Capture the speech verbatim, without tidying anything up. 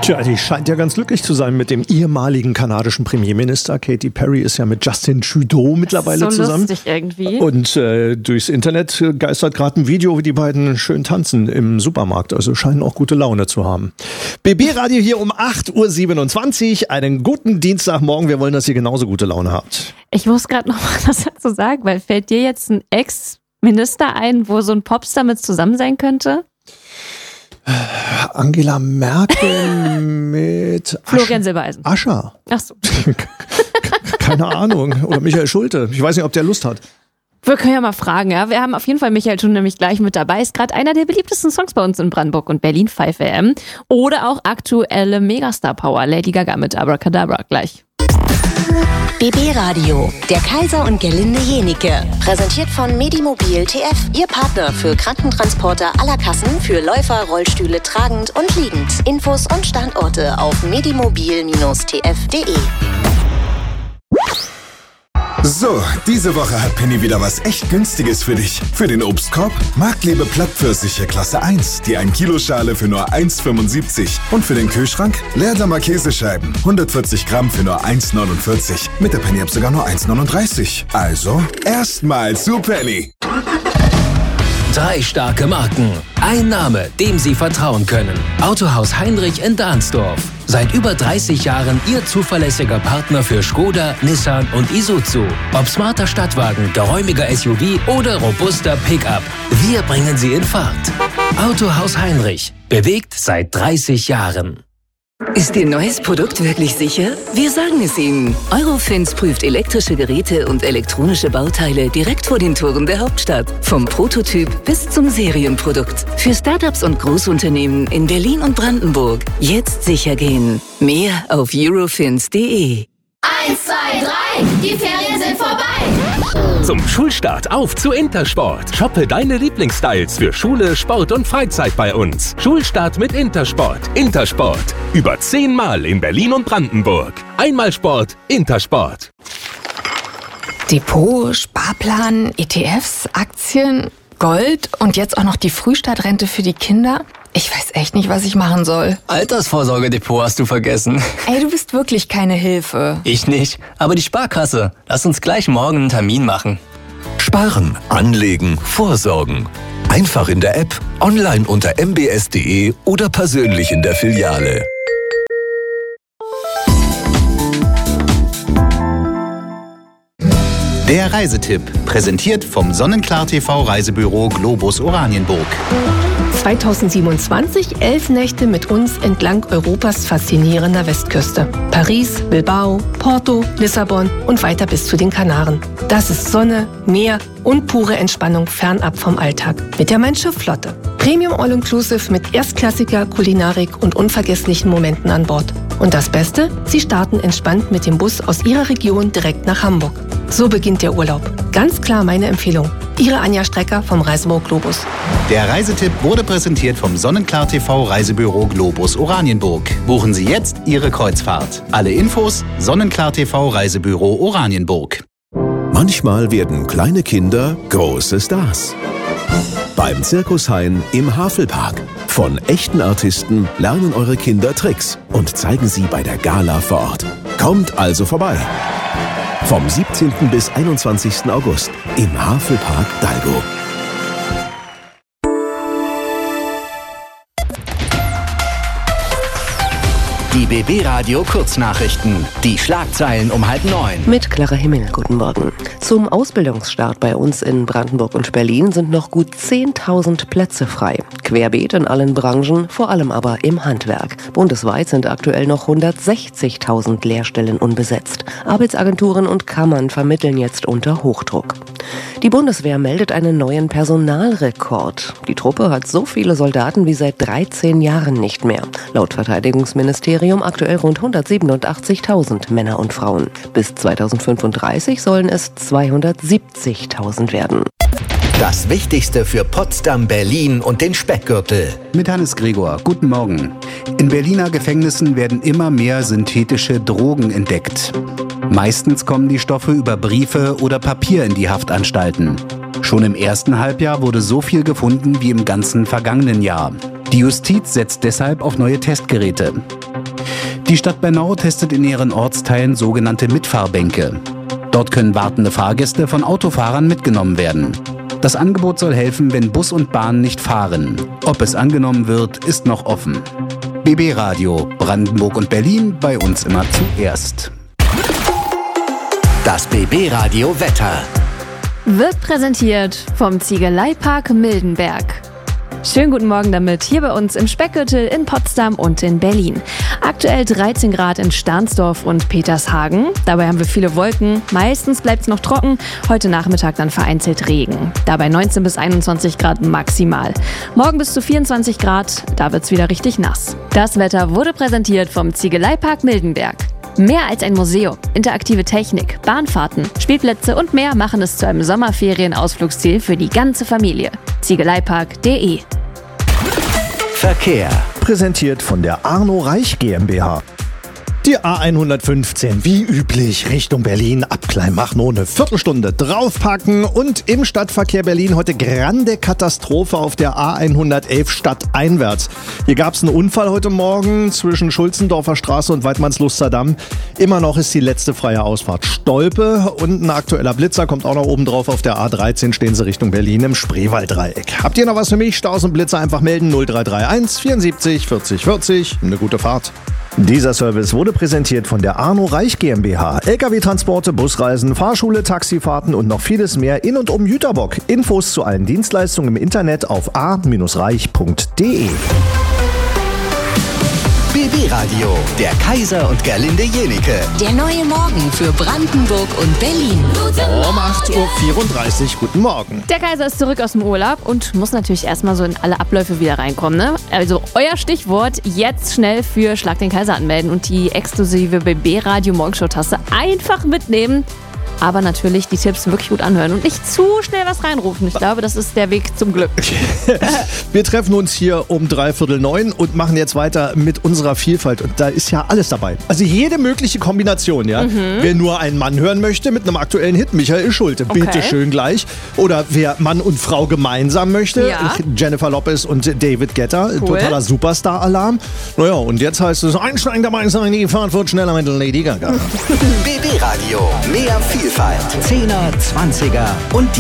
Tja, die scheint ja ganz glücklich zu sein mit dem ehemaligen kanadischen Premierminister. Katy Perry ist ja mit Justin Trudeau mittlerweile so zusammen. Lustig irgendwie. Und äh, durchs Internet geistert gerade ein Video, wie die beiden schön tanzen im Supermarkt. Also scheinen auch gute Laune zu haben. B B-Radio hier um acht Uhr siebenundzwanzig. Einen guten Dienstagmorgen. Wir wollen, dass ihr genauso gute Laune habt. Ich muss gerade noch mal was dazu sagen, weil fällt dir jetzt ein Ex-Minister ein, wo so ein Popstar mit zusammen sein könnte? Angela Merkel mit Florian Silbereisen. Ascher. Ach so. Keine Ahnung. Oder Michael Schulte. Ich weiß nicht, ob der Lust hat. Wir können ja mal fragen, ja. Wir haben auf jeden Fall Michael Schulte nämlich gleich mit dabei. Ist gerade einer der beliebtesten Songs bei uns in Brandenburg und Berlin, five A M. Oder auch aktuelle Megastar-Power, Lady Gaga mit Abracadabra gleich. B B-Radio, der Kaiser und Gerlinde Jenike. Präsentiert von Medimobil T F, Ihr Partner für Krankentransporter aller Kassen für Läufer, Rollstühle tragend und liegend. Infos und Standorte auf medimobil Bindestrich t f punkt d e. So, diese Woche hat Penny wieder was echt Günstiges für dich. Für den Obstkorb Marktlebe Plattpfirsiche Klasse eins, die ein Kilo Schale für nur eins Komma fünfundsiebzig. Und für den Kühlschrank Leerdamer Käsescheiben, hundertvierzig Gramm für nur eins Komma neunundvierzig. Mit der Penny-App sogar nur eins Komma neununddreißig. Also, erstmal zu Penny. Drei starke Marken. Ein Name, dem Sie vertrauen können. Autohaus Heinrich in Dahnsdorf. Seit über dreißig Jahren Ihr zuverlässiger Partner für Skoda, Nissan und Isuzu. Ob smarter Stadtwagen, geräumiger S U V oder robuster Pickup. Wir bringen Sie in Fahrt. Autohaus Heinrich. Bewegt seit dreißig Jahren. Ist Ihr neues Produkt wirklich sicher? Wir sagen es Ihnen. Eurofins prüft elektrische Geräte und elektronische Bauteile direkt vor den Toren der Hauptstadt. Vom Prototyp bis zum Serienprodukt. Für Startups und Großunternehmen in Berlin und Brandenburg. Jetzt sicher gehen. Mehr auf eurofins punkt de. Eins, zwei, drei, die Ferien sind vorbei. Zum Schulstart auf zu Intersport. Shoppe deine Lieblingsstyles für Schule, Sport und Freizeit bei uns. Schulstart mit Intersport. Intersport. Über zehnmal in Berlin und Brandenburg. Einmal Sport, Intersport. Depot, Sparplan, E T Fs, Aktien, Gold und jetzt auch noch die Frühstartrente für die Kinder. Ich weiß echt nicht, was ich machen soll. Altersvorsorgedepot hast du vergessen. Ey, du bist wirklich keine Hilfe. Ich nicht, aber die Sparkasse. Lass uns gleich morgen einen Termin machen. Sparen, anlegen, vorsorgen. Einfach in der App, online unter m b s punkt de oder persönlich in der Filiale. Der Reisetipp, präsentiert vom Sonnenklar T V Reisebüro Globus Oranienburg. zweitausendsiebenundzwanzig, elf Nächte mit uns entlang Europas faszinierender Westküste. Paris, Bilbao, Porto, Lissabon und weiter bis zu den Kanaren. Das ist Sonne, Meer und pure Entspannung fernab vom Alltag. Mit der Mein Schiff Flotte. Premium All-Inclusive mit erstklassiger Kulinarik und unvergesslichen Momenten an Bord. Und das Beste? Sie starten entspannt mit dem Bus aus Ihrer Region direkt nach Hamburg. So beginnt der Urlaub. Ganz klar meine Empfehlung. Ihre Anja Strecker vom Reisebüro Globus. Der Reisetipp wurde präsentiert vom Sonnenklar T V Reisebüro Globus Oranienburg. Buchen Sie jetzt Ihre Kreuzfahrt. Alle Infos Sonnenklar T V Reisebüro Oranienburg. Manchmal werden kleine Kinder große Stars. Beim Zirkus Hein im Havelpark. Von echten Artisten lernen eure Kinder Tricks und zeigen sie bei der Gala vor Ort. Kommt also vorbei. Vom siebzehnten bis einundzwanzigsten August im Havelpark Dalgo. Die B B-Radio Kurznachrichten. Die Schlagzeilen um halb neun. Mit Clara Himmel, guten Morgen. Zum Ausbildungsstart bei uns in Brandenburg und Berlin sind noch gut zehntausend Plätze frei. Querbeet in allen Branchen, vor allem aber im Handwerk. Bundesweit sind aktuell noch hundertsechzigtausend Lehrstellen unbesetzt. Arbeitsagenturen und Kammern vermitteln jetzt unter Hochdruck. Die Bundeswehr meldet einen neuen Personalrekord. Die Truppe hat so viele Soldaten wie seit dreizehn Jahren nicht mehr. Laut Verteidigungsministerium aktuell rund hundertsiebenundachtzigtausend Männer und Frauen. Bis zweitausendfünfunddreißig sollen es zweihundertsiebzigtausend werden. Das Wichtigste für Potsdam, Berlin und den Speckgürtel. Mit Hannes Gregor, guten Morgen. In Berliner Gefängnissen werden immer mehr synthetische Drogen entdeckt. Meistens kommen die Stoffe über Briefe oder Papier in die Haftanstalten. Schon im ersten Halbjahr wurde so viel gefunden wie im ganzen vergangenen Jahr. Die Justiz setzt deshalb auf neue Testgeräte. Die Stadt Bernau testet in ihren Ortsteilen sogenannte Mitfahrbänke. Dort können wartende Fahrgäste von Autofahrern mitgenommen werden. Das Angebot soll helfen, wenn Bus und Bahn nicht fahren. Ob es angenommen wird, ist noch offen. B B Radio, Brandenburg und Berlin, bei uns immer zuerst. Das B B Radio Wetter wird präsentiert vom Ziegeleipark Mildenberg. Schönen guten Morgen damit, hier bei uns im Speckgürtel in Potsdam und in Berlin. Aktuell dreizehn Grad in Stahnsdorf und Petershagen. Dabei haben wir viele Wolken. Meistens bleibt es noch trocken. Heute Nachmittag dann vereinzelt Regen. Dabei neunzehn bis einundzwanzig Grad maximal. Morgen bis zu vierundzwanzig Grad, da wird's wieder richtig nass. Das Wetter wurde präsentiert vom Ziegeleipark Mildenberg. Mehr als ein Museum, interaktive Technik, Bahnfahrten, Spielplätze und mehr machen es zu einem Sommerferienausflugsziel für die ganze Familie. Ziegeleipark punkt de. Verkehr. Präsentiert von der Arno Reich GmbH. Die A hundertfünfzehn, wie üblich, Richtung Berlin, ab Kleinmachnow eine Viertelstunde draufpacken und im Stadtverkehr Berlin heute grande Katastrophe auf der A hundertelf stadteinwärts. Hier gab es einen Unfall heute Morgen zwischen Schulzendorfer Straße und Weidmannsluster Damm. Immer noch ist die letzte freie Ausfahrt Stolpe und ein aktueller Blitzer kommt auch noch oben drauf. Auf der A dreizehn stehen sie Richtung Berlin im Spreewalddreieck. Habt ihr noch was für mich? Staus und Blitzer einfach melden. null drei drei eins vierundsiebzig vierzig vierzig. Eine gute Fahrt. Dieser Service wurde präsentiert von der Arno Reich GmbH. L K W-Transporte, Busreisen, Fahrschule, Taxifahrten und noch vieles mehr in und um Jüterbock. Infos zu allen Dienstleistungen im Internet auf a reich punkt de. B B Radio, der Kaiser und Gerlinde Jenike. Der neue Morgen für Brandenburg und Berlin. Um acht Uhr vierunddreißig, guten Morgen. Der Kaiser ist zurück aus dem Urlaub und muss natürlich erstmal so in alle Abläufe wieder reinkommen, ne? Also euer Stichwort, jetzt schnell für Schlag den Kaiser anmelden und die exklusive B B Radio Morgenshow-Tasse einfach mitnehmen. Aber natürlich die Tipps wirklich gut anhören und nicht zu schnell was reinrufen. Ich glaube, das ist der Weg zum Glück. Wir treffen uns hier um dreiviertel neun und machen jetzt weiter mit unserer Vielfalt. Und da ist ja alles dabei. Also jede mögliche Kombination, ja. Mhm. Wer nur einen Mann hören möchte mit einem aktuellen Hit, Michael Schulte, okay. Bitte schön gleich. Oder wer Mann und Frau gemeinsam möchte, ja. Jennifer Lopez und David Guetta, cool. Totaler Superstar-Alarm. Naja, und jetzt heißt es, einsteigen dabei sein, die Fahrt wird schneller mit Lady Gaga. B B Radio, mehr Vielfalt. Zehner, Zwanziger und die